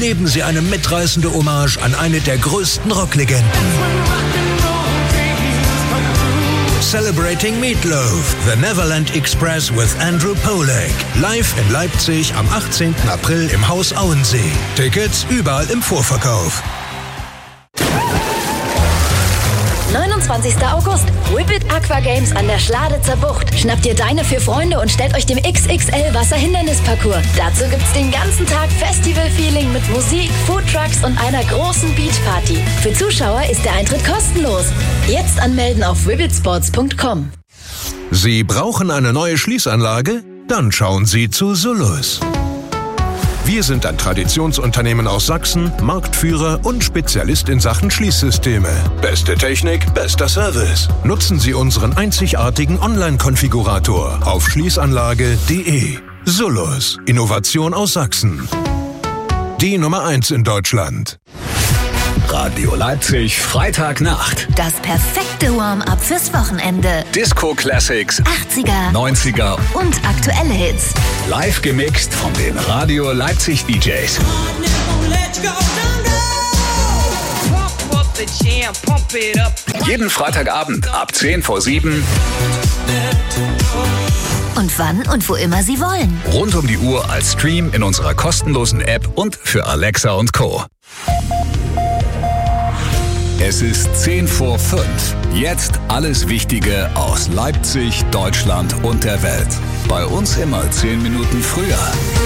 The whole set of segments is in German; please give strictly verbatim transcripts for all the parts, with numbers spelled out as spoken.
erleben Sie eine mitreißende Hommage an eine der größten Rocklegenden. Celebrating Meatloaf, The Neverland Express with Andrew Pollack. Live in Leipzig am achtzehnten April im Haus Auensee. Tickets überall im Vorverkauf. neunundzwanzigster August. Whippet Aqua Games an der Schladitzer Bucht. Schnappt ihr deine vier Freunde und stellt euch dem X X L Wasserhindernisparcours. Dazu gibt's den ganzen Tag Festival-Feeling mit Musik, Foodtrucks und einer großen Beachparty. Für Zuschauer ist der Eintritt kostenlos. Jetzt anmelden auf whippetsports punkt com. Sie brauchen eine neue Schließanlage? Dann schauen Sie zu Solus. Wir sind ein Traditionsunternehmen aus Sachsen, Marktführer und Spezialist in Sachen Schließsysteme. Beste Technik, bester Service. Nutzen Sie unseren einzigartigen Online-Konfigurator auf schließanlage punkt de. Solus, Innovation aus Sachsen. Die Nummer eins in Deutschland. Radio Leipzig, Freitagnacht. Das perfekte Warm-up fürs Wochenende. Disco Classics, achtziger, neunziger und aktuelle Hits. Live gemixt von den Radio Leipzig D Js. Jeden Freitagabend ab zehn vor sieben. Und wann und wo immer Sie wollen. Rund um die Uhr als Stream in unserer kostenlosen App und für Alexa und Co. Es ist zehn vor fünf. Jetzt alles Wichtige aus Leipzig, Deutschland und der Welt. Bei uns immer zehn Minuten früher.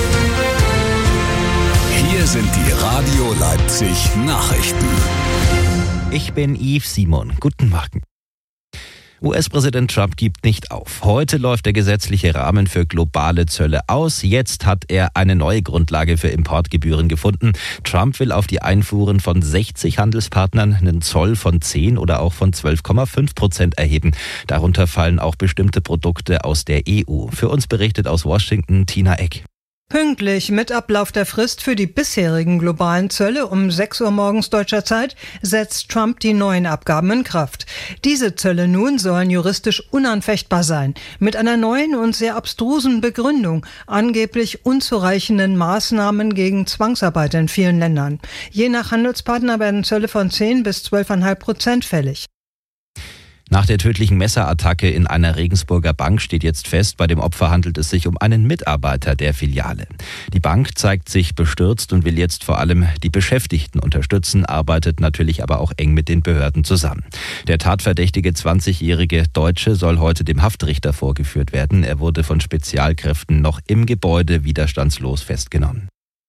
Hier sind die Radio Leipzig Nachrichten. Ich bin Yves Simon. Guten Morgen. U S-Präsident Trump gibt nicht auf. Heute läuft der gesetzliche Rahmen für globale Zölle aus. Jetzt hat er eine neue Grundlage für Importgebühren gefunden. Trump will auf die Einfuhren von sechzig Handelspartnern einen Zoll von zehn oder auch von zwölf Komma fünf Prozent erheben. Darunter fallen auch bestimmte Produkte aus der E U. Für uns berichtet aus Washington Tina Eck. Pünktlich mit Ablauf der Frist für die bisherigen globalen Zölle um sechs Uhr morgens deutscher Zeit setzt Trump die neuen Abgaben in Kraft. Diese Zölle nun sollen juristisch unanfechtbar sein, mit einer neuen und sehr abstrusen Begründung, angeblich unzureichenden Maßnahmen gegen Zwangsarbeit in vielen Ländern. Je nach Handelspartner werden Zölle von zehn bis zwölf Komma fünf Prozent fällig. Nach der tödlichen Messerattacke in einer Regensburger Bank steht jetzt fest, bei dem Opfer handelt es sich um einen Mitarbeiter der Filiale. Die Bank zeigt sich bestürzt und will jetzt vor allem die Beschäftigten unterstützen, arbeitet natürlich aber auch eng mit den Behörden zusammen. Der tatverdächtige zwanzigjährige Deutsche soll heute dem Haftrichter vorgeführt werden. Er wurde von Spezialkräften noch im Gebäude widerstandslos festgenommen.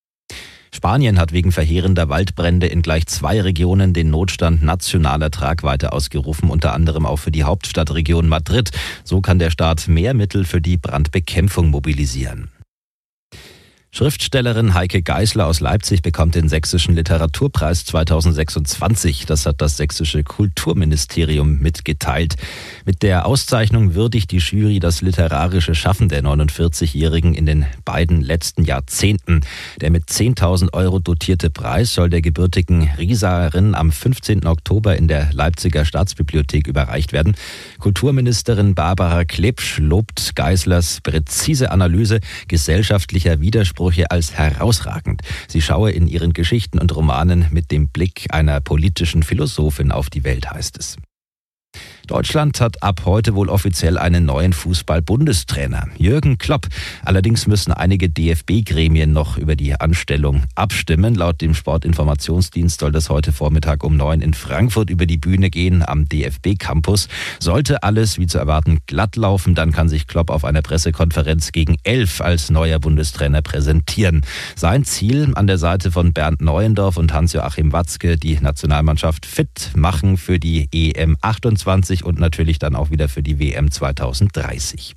Spanien hat wegen verheerender Waldbrände in gleich zwei Regionen den Notstand nationaler Tragweite ausgerufen, unter anderem auch für die Hauptstadtregion Madrid. So kann der Staat mehr Mittel für die Brandbekämpfung mobilisieren. Schriftstellerin Heike Geisler aus Leipzig bekommt den Sächsischen Literaturpreis zweitausendsechsundzwanzig. Das hat das sächsische Kulturministerium mitgeteilt. Mit der Auszeichnung würdigt die Jury das literarische Schaffen der neunundvierzigjährigen in den beiden letzten Jahrzehnten. Der mit zehntausend Euro dotierte Preis soll der gebürtigen Rieserin am fünfzehnten Oktober in der Leipziger Staatsbibliothek überreicht werden. Kulturministerin Barbara Klepsch lobt Geislers präzise Analyse gesellschaftlicher Widersprüche als herausragend. Sie schaue in ihren Geschichten und Romanen mit dem Blick einer politischen Philosophin auf die Welt, heißt es. Deutschland hat ab heute wohl offiziell einen neuen Fußball-Bundestrainer, Jürgen Klopp. Allerdings müssen einige D F B-Gremien noch über die Anstellung abstimmen. Laut dem Sportinformationsdienst soll das heute Vormittag um neun in Frankfurt über die Bühne gehen am D F B-Campus. Sollte alles wie zu erwarten glatt laufen, dann kann sich Klopp auf einer Pressekonferenz gegen elf als neuer Bundestrainer präsentieren. Sein Ziel, an der Seite von Bernd Neuendorf und Hans-Joachim Watzke die Nationalmannschaft fit machen für die E M achtundzwanzig und natürlich dann auch wieder für die W M zweitausenddreißig.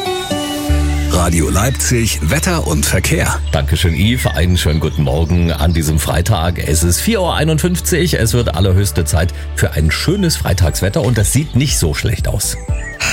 Radio Leipzig, Wetter und Verkehr. Dankeschön, Yves. Einen schönen guten Morgen an diesem Freitag. Es ist vier Uhr einundfünfzig. Es wird allerhöchste Zeit für ein schönes Freitagswetter und das sieht nicht so schlecht aus. Du bist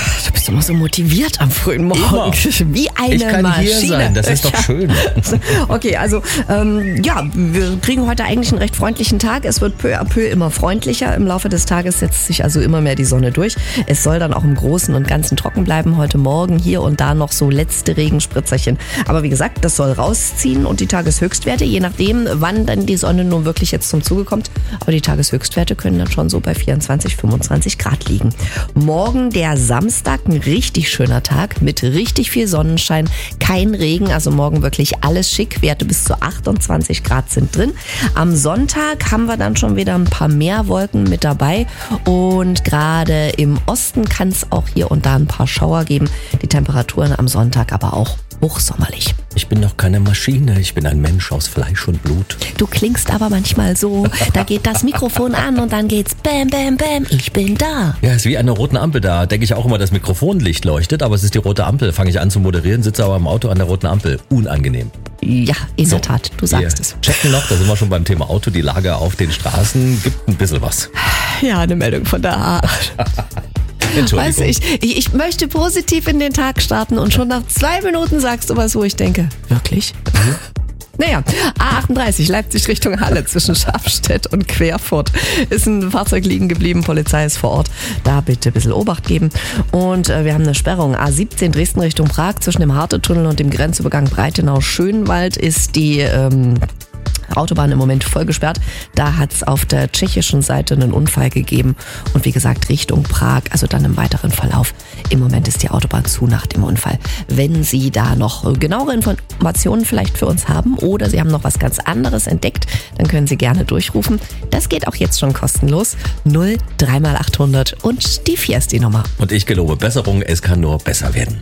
bist immer so motiviert am frühen Morgen. Immer. Wie eine ich kann Maschine. Hier sein, das ist doch schön. Okay, also ähm, ja, wir kriegen heute eigentlich einen recht freundlichen Tag. Es wird peu à peu immer freundlicher. Im Laufe des Tages setzt sich also immer mehr die Sonne durch. Es soll dann auch im Großen und Ganzen trocken bleiben. Heute Morgen hier und da noch so letzte Regenspritzerchen. Aber wie gesagt, das soll rausziehen und die Tageshöchstwerte, je nachdem, wann dann die Sonne nun wirklich jetzt zum Zuge kommt. Aber die Tageshöchstwerte können dann schon so bei vierundzwanzig, fünfundzwanzig Grad liegen. Morgen der Samstag, ein richtig schöner Tag mit richtig viel Sonnenschein, kein Regen, also morgen wirklich alles schick. Werte bis zu achtundzwanzig Grad sind drin. Am Sonntag haben wir dann schon wieder ein paar mehr Wolken mit dabei und gerade im Osten kann es auch hier und da ein paar Schauer geben. Die Temperaturen am Sonntag aber auch hochsommerlich. Ich bin doch keine Maschine, ich bin ein Mensch aus Fleisch und Blut. Du klingst aber manchmal so, da geht das Mikrofon an und dann geht's bam, bam, bam, ich bin da. Ja, ist wie eine rote Ampel, da denke ich auch immer, das Mikrofonlicht leuchtet, aber es ist die rote Ampel. Fange ich an zu moderieren, sitze aber im Auto an der roten Ampel. Unangenehm. Ja, in so, der Tat, du sagst wir es. Checken noch, da sind wir schon beim Thema Auto, die Lage auf den Straßen gibt ein bisschen was. Ja, eine Meldung von der Art. Weißt du, ich, ich, ich möchte positiv in den Tag starten und schon nach zwei Minuten sagst du was, wo ich denke, wirklich? Mhm. Naja, A achtunddreißig, Leipzig Richtung Halle zwischen Schafstedt und Querfurt. Ist ein Fahrzeug liegen geblieben, Polizei ist vor Ort. Da bitte ein bisschen Obacht geben. Und äh, wir haben eine Sperrung. A siebzehn Dresden Richtung Prag zwischen dem Harte-Tunnel und dem Grenzübergang Breitenau-Schönwald ist die ähm, Autobahn im Moment voll gesperrt. Da hat es auf der tschechischen Seite einen Unfall gegeben. Und wie gesagt, Richtung Prag, also dann im weiteren Verlauf. Im Moment ist die Autobahn zu nach dem Unfall. Wenn Sie da noch genauere Informationen vielleicht für uns haben oder Sie haben noch was ganz anderes entdeckt, dann können Sie gerne durchrufen. Das geht auch jetzt schon kostenlos. null drei mal achthundert und die vier ist die Nummer. Und ich gelobe Besserung, es kann nur besser werden.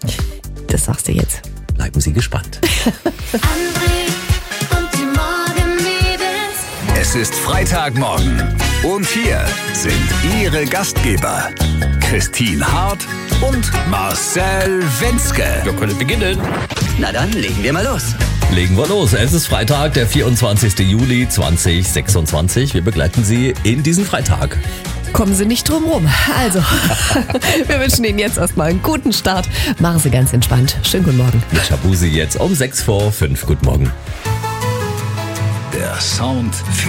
Das sagst du jetzt. Bleiben Sie gespannt. Es ist Freitagmorgen und hier sind Ihre Gastgeber Christine Hart und Marcel Wenzke. Wir können beginnen. Na dann, legen wir mal los. Legen wir los. Es ist Freitag, der vierundzwanzigster Juli zweitausendsechsundzwanzig. Wir begleiten Sie in diesen Freitag. Kommen Sie nicht drum rum. Also, wir wünschen Ihnen jetzt erstmal einen guten Start. Machen Sie ganz entspannt. Schönen guten Morgen. Mit Shabuzi jetzt um sechs vor fünf. Guten Morgen. Der Sound für